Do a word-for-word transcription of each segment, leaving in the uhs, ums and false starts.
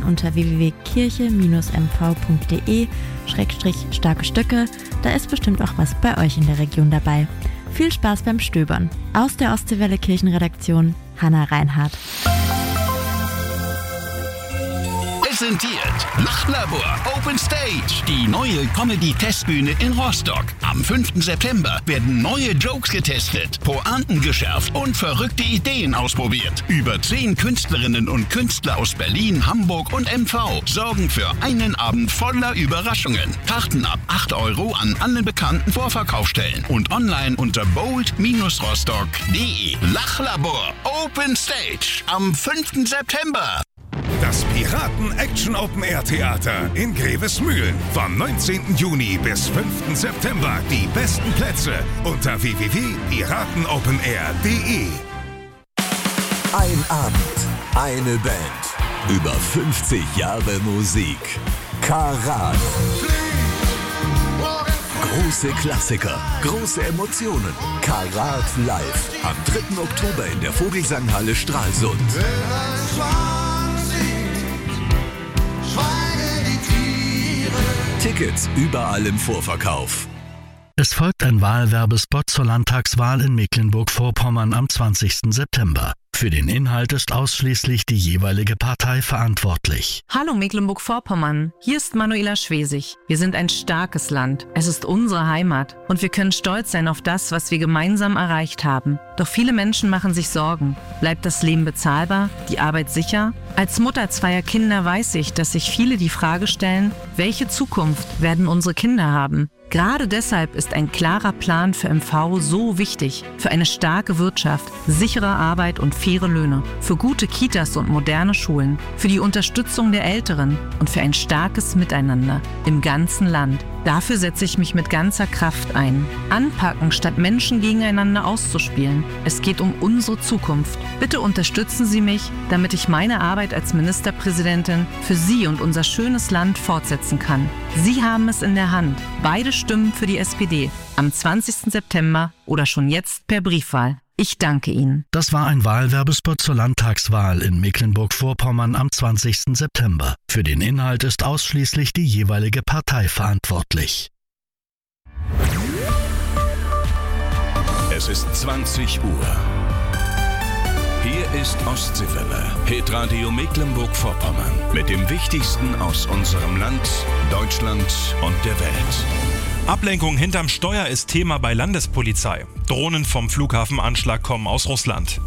unter w w w punkt kirche Bindestrich m v punkt d e Schrägstrich starke Stücke. Da ist bestimmt auch was bei euch in der Region dabei. Viel Spaß beim Stöbern. Aus der Ostseewelle Kirchenredaktion, Hannah Reinhardt. Präsentiert Lachlabor Open Stage, die neue Comedy-Testbühne in Rostock. Am fünften September werden neue Jokes getestet, Pointen geschärft und verrückte Ideen ausprobiert. Über zehn Künstlerinnen und Künstler aus Berlin, Hamburg und M V sorgen für einen Abend voller Überraschungen. Karten ab acht Euro an allen bekannten Vorverkaufsstellen und online unter bold Bindestrich rostock punkt d e. Lachlabor Open Stage am fünften September. Das Piraten-Action-Open-Air-Theater in Grevesmühlen. Vom neunzehnten Juni bis fünften September. Die besten Plätze unter w w w punkt piratenopenair punkt d e. Ein Abend, eine Band. Über fünfzig Jahre Musik. Karat. Große Klassiker, große Emotionen. Karat live. Am dritten Oktober in der Vogelsanghalle Stralsund. Tickets überall im Vorverkauf. Es folgt ein Wahlwerbespot zur Landtagswahl in Mecklenburg-Vorpommern am zwanzigsten September. Für den Inhalt ist ausschließlich die jeweilige Partei verantwortlich. Hallo Mecklenburg-Vorpommern, hier ist Manuela Schwesig. Wir sind ein starkes Land, es ist unsere Heimat und wir können stolz sein auf das, was wir gemeinsam erreicht haben. Doch viele Menschen machen sich Sorgen. Bleibt das Leben bezahlbar, die Arbeit sicher? Als Mutter zweier Kinder weiß ich, dass sich viele die Frage stellen, welche Zukunft werden unsere Kinder haben? Gerade deshalb ist ein klarer Plan für M V so wichtig. Für eine starke Wirtschaft, sichere Arbeit und faire Löhne. Für gute Kitas und moderne Schulen. Für die Unterstützung der Älteren und für ein starkes Miteinander im ganzen Land. Dafür setze ich mich mit ganzer Kraft ein. Anpacken, statt Menschen gegeneinander auszuspielen. Es geht um unsere Zukunft. Bitte unterstützen Sie mich, damit ich meine Arbeit als Ministerpräsidentin für Sie und unser schönes Land fortsetzen kann. Sie haben es in der Hand. Beide Stimmen für die S P D. Am zwanzigsten September oder schon jetzt per Briefwahl. Ich danke Ihnen. Das war ein Wahlwerbespot zur Landtagswahl in Mecklenburg-Vorpommern am zwanzigsten September. Für den Inhalt ist ausschließlich die jeweilige Partei verantwortlich. Es ist zwanzig Uhr. Hier ist Ostseewelle, Hitradio Mecklenburg-Vorpommern. Mit dem Wichtigsten aus unserem Land, Deutschland und der Welt. Ablenkung hinterm Steuer ist Thema bei Landespolizei. Drohnen vom Flughafenanschlag kommen aus Russland.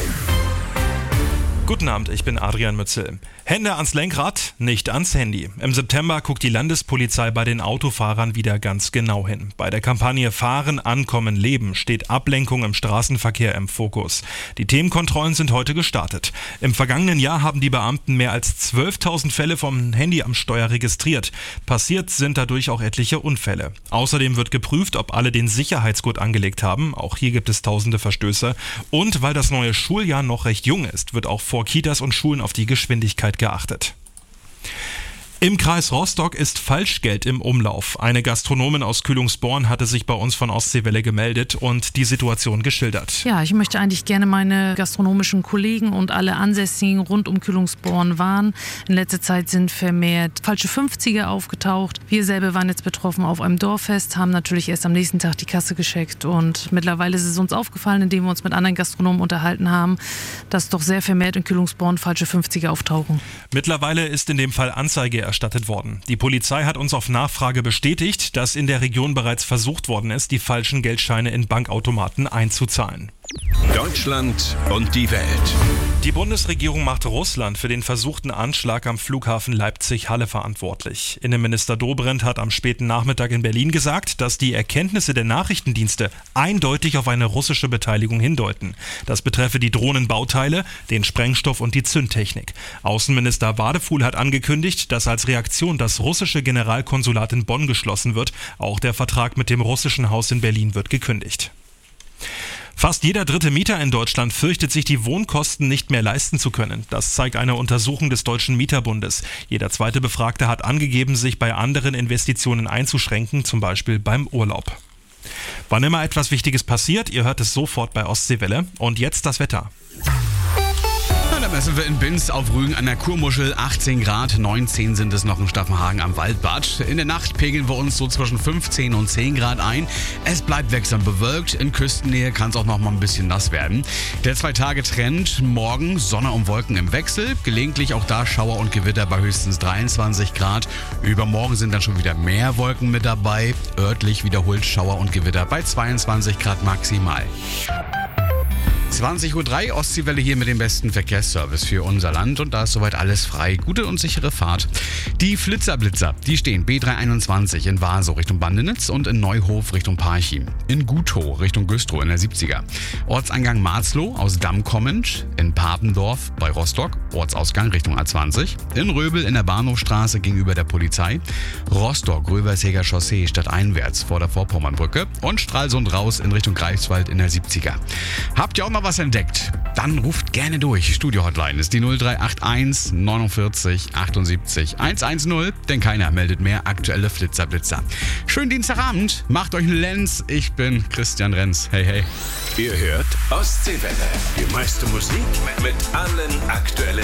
Guten Abend, ich bin Adrian Mützel. Hände ans Lenkrad, nicht ans Handy. Im September guckt die Landespolizei bei den Autofahrern wieder ganz genau hin. Bei der Kampagne Fahren, Ankommen, Leben steht Ablenkung im Straßenverkehr im Fokus. Die Themenkontrollen sind heute gestartet. Im vergangenen Jahr haben die Beamten mehr als zwölftausend Fälle vom Handy am Steuer registriert. Passiert sind dadurch auch etliche Unfälle. Außerdem wird geprüft, ob alle den Sicherheitsgurt angelegt haben. Auch hier gibt es tausende Verstöße. Und weil das neue Schuljahr noch recht jung ist, wird auch vor Kitas und Schulen auf die Geschwindigkeit geachtet. Im Kreis Rostock ist Falschgeld im Umlauf. Eine Gastronomin aus Kühlungsborn hatte sich bei uns von Ostseewelle gemeldet und die Situation geschildert. Ja, ich möchte eigentlich gerne meine gastronomischen Kollegen und alle Ansässigen rund um Kühlungsborn warnen. In letzter Zeit sind vermehrt falsche fünfziger aufgetaucht. Wir selber waren jetzt betroffen auf einem Dorffest, haben natürlich erst am nächsten Tag die Kasse gecheckt und mittlerweile ist es uns aufgefallen, indem wir uns mit anderen Gastronomen unterhalten haben, dass doch sehr vermehrt in Kühlungsborn falsche fünfziger auftauchen. Mittlerweile ist in dem Fall Anzeige erstattet worden. Die Polizei hat uns auf Nachfrage bestätigt, dass in der Region bereits versucht worden ist, die falschen Geldscheine in Bankautomaten einzuzahlen. Deutschland und die Welt. Die Bundesregierung macht Russland für den versuchten Anschlag am Flughafen Leipzig-Halle verantwortlich. Innenminister Dobrindt hat am späten Nachmittag in Berlin gesagt, dass die Erkenntnisse der Nachrichtendienste eindeutig auf eine russische Beteiligung hindeuten. Das betreffe die Drohnenbauteile, den Sprengstoff und die Zündtechnik. Außenminister Wadefuhl hat angekündigt, dass als Reaktion das russische Generalkonsulat in Bonn geschlossen wird. Auch der Vertrag mit dem russischen Haus in Berlin wird gekündigt. Fast jeder dritte Mieter in Deutschland fürchtet sich, die Wohnkosten nicht mehr leisten zu können. Das zeigt eine Untersuchung des Deutschen Mieterbundes. Jeder zweite Befragte hat angegeben, sich bei anderen Investitionen einzuschränken, zum Beispiel beim Urlaub. Wann immer etwas Wichtiges passiert, ihr hört es sofort bei Ostseewelle. Und jetzt das Wetter. Eine da sind wir in Binz auf Rügen an der Kurmuschel, achtzehn Grad, neunzehn sind es noch in Staffenhagen am Waldbad. In der Nacht pegeln wir uns so zwischen fünfzehn und zehn Grad ein. Es bleibt wechselnd bewölkt, in Küstennähe kann es auch noch mal ein bisschen nass werden. Der Zwei-Tage-Trend, morgen Sonne und Wolken im Wechsel, gelegentlich auch da Schauer und Gewitter bei höchstens dreiundzwanzig Grad. Übermorgen sind dann schon wieder mehr Wolken mit dabei, örtlich wiederholt Schauer und Gewitter bei zweiundzwanzig Grad maximal. zwanzig Uhr drei, Ostseewelle hier mit dem besten Verkehrsservice für unser Land und da ist soweit alles frei. Gute und sichere Fahrt. Die Flitzerblitzer, die stehen B dreihunderteinundzwanzig in Waso Richtung Bandenitz und in Neuhof Richtung Parchim. In Gutow Richtung Güstrow in der siebziger. Ortseingang Marzloh aus Damm kommend. In Papendorf bei Rostock, Ortsausgang Richtung A zwanzig. In Röbel in der Bahnhofstraße gegenüber der Polizei. Rostock, Röversäger Chaussee stadteinwärts vor der Vorpommernbrücke. Und Stralsund raus in Richtung Greifswald in der siebziger. Habt ihr auch mal was entdeckt? Dann ruft gerne durch. Studio-Hotline ist die null drei acht eins neunundvierzig achtundsiebzig hundertzehn, denn keiner meldet mehr aktuelle Flitzerblitzer. Schönen Dienstagabend, macht euch einen Lenz. Ich bin Christian Renz. Hey, hey. Ihr hört Ostseewelle. Die meiste Musik mit allen aktuellen